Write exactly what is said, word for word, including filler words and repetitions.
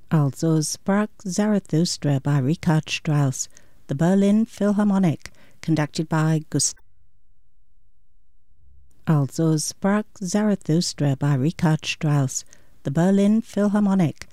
Also sprach Zarathustra by Richard Strauss, the Berlin Philharmonic, conducted by Gustav. Also sprach Zarathustra by Richard Strauss, the Berlin Philharmonic,